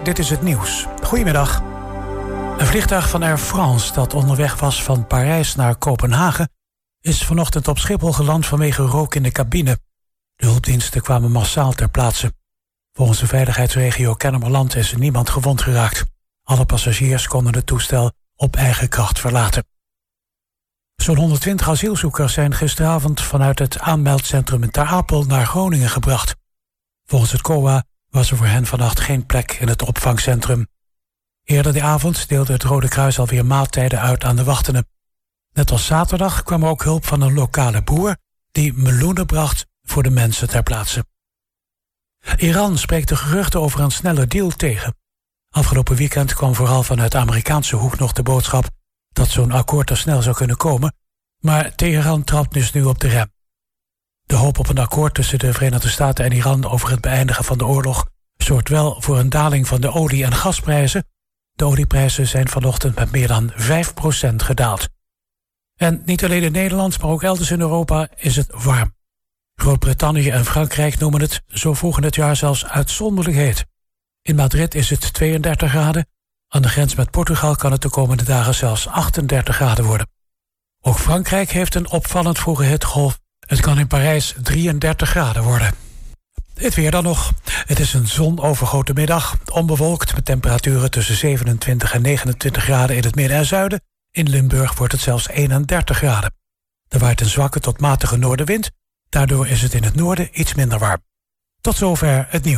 dit is het nieuws. Goedemiddag. Een vliegtuig van Air France dat onderweg was van Parijs naar Kopenhagen is vanochtend op Schiphol geland vanwege rook in de cabine. De hulpdiensten kwamen massaal ter plaatse. Volgens de veiligheidsregio Kennemerland is er niemand gewond geraakt. Alle passagiers konden het toestel op eigen kracht verlaten. Zo'n 120 asielzoekers zijn gisteravond vanuit het aanmeldcentrum in Ter Apel naar Groningen gebracht. Volgens het COA was er voor hen vannacht geen plek in het opvangcentrum. Eerder die avond deelde het Rode Kruis alweer maaltijden uit aan de wachtenden. Net als zaterdag kwam er ook hulp van een lokale boer die meloenen bracht voor de mensen ter plaatse. Iran spreekt de geruchten over een snelle deal tegen. Afgelopen weekend kwam vooral vanuit de Amerikaanse hoek nog de boodschap dat zo'n akkoord er snel zou kunnen komen, maar Teheran trapt dus nu op de rem. De hoop op een akkoord tussen de Verenigde Staten en Iran over het beëindigen van de oorlog zorgt wel voor een daling van de olie- en gasprijzen. De olieprijzen zijn vanochtend met meer dan 5% gedaald. En niet alleen in Nederland, maar ook elders in Europa is het warm. Groot-Brittannië en Frankrijk noemen het zo vroeg in het jaar zelfs uitzonderlijk heet. In Madrid is het 32 graden. Aan de grens met Portugal kan het de komende dagen zelfs 38 graden worden. Ook Frankrijk heeft een opvallend vroege hittegolf. Het kan in Parijs 33 graden worden. Het weer dan nog. Het is een zonovergoten middag. Onbewolkt met temperaturen tussen 27 en 29 graden in het midden en zuiden. In Limburg wordt het zelfs 31 graden. Er waait een zwakke tot matige noordenwind. Daardoor is het in het noorden iets minder warm. Tot zover het nieuws.